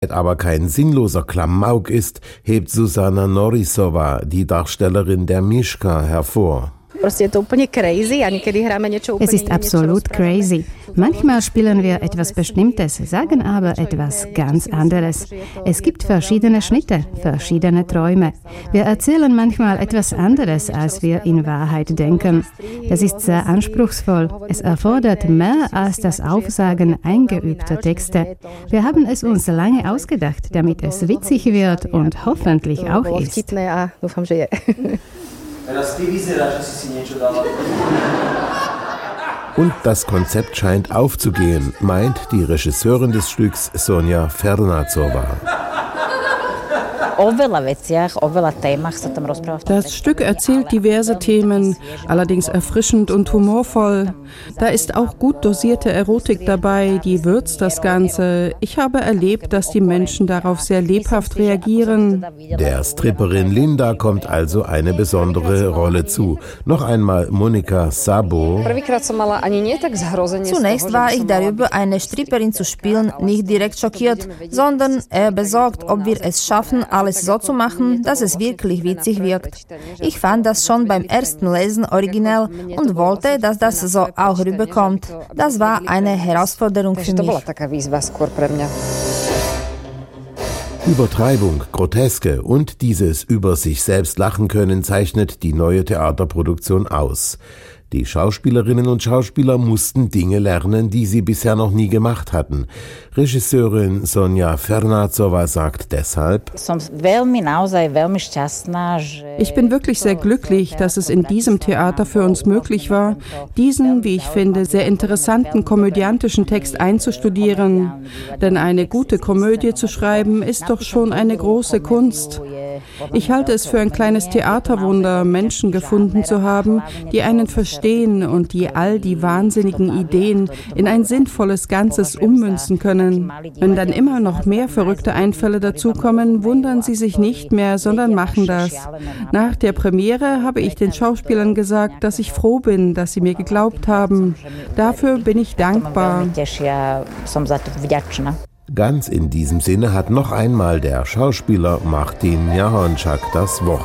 aber kein sinnloser Klamauk ist, hebt Zuzana Norisova, die Darstellerin der Mischka, hervor. Es ist absolut crazy. Manchmal spielen wir etwas Bestimmtes, sagen aber etwas ganz anderes. Es gibt verschiedene Schnitte, verschiedene Träume. Wir erzählen manchmal etwas anderes, als wir in Wahrheit denken. Das ist sehr anspruchsvoll. Es erfordert mehr als das Aufsagen eingeübter Texte. Wir haben es uns lange ausgedacht, damit es witzig wird und hoffentlich auch ist. Und das Konzept scheint aufzugehen, meint die Regisseurin des Stücks Sonja Fernazova. Das Stück erzählt diverse Themen, allerdings erfrischend und humorvoll. Da ist auch gut dosierte Erotik dabei, die würzt das Ganze. Ich habe erlebt, dass die Menschen darauf sehr lebhaft reagieren. Der Stripperin Linda kommt also eine besondere Rolle zu. Noch einmal Monika Sabo. Zunächst war ich darüber, eine Stripperin zu spielen, nicht direkt schockiert, sondern eher besorgt, ob wir es schaffen, alles so zu machen, dass es wirklich witzig wirkt. Ich fand das schon beim ersten Lesen originell und wollte, dass das so auch rüberkommt. Das war eine Herausforderung für mich. Übertreibung, Groteske und dieses über sich selbst lachen können zeichnet die neue Theaterproduktion aus. Die Schauspielerinnen und Schauspieler mussten Dinge lernen, die sie bisher noch nie gemacht hatten. Regisseurin Sonja Fernazova sagt deshalb: Ich bin wirklich sehr glücklich, dass es in diesem Theater für uns möglich war, diesen, wie ich finde, sehr interessanten komödiantischen Text einzustudieren. Denn eine gute Komödie zu schreiben, ist doch schon eine große Kunst. Ich halte es für ein kleines Theaterwunder, Menschen gefunden zu haben, die einen verstehen und die all die wahnsinnigen Ideen in ein sinnvolles Ganzes ummünzen können. Wenn dann immer noch mehr verrückte Einfälle dazukommen, wundern sie sich nicht mehr, sondern machen das. Nach der Premiere habe ich den Schauspielern gesagt, dass ich froh bin, dass sie mir geglaubt haben. Dafür bin ich dankbar. Ganz in diesem Sinne hat noch einmal der Schauspieler Martin Jahonczak das Wort.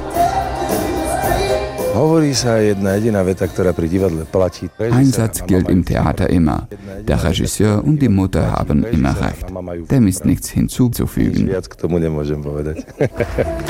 Ein Satz gilt im Theater immer. Der Regisseur und die Mutter haben immer recht. Dem ist nichts hinzuzufügen.